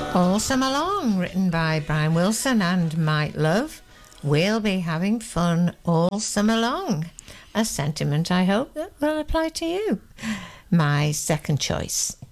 All Summer Long, written by Brian Wilson and Mike Love. We'll be having fun all summer long. A sentiment I hope that will apply to you. My second choice.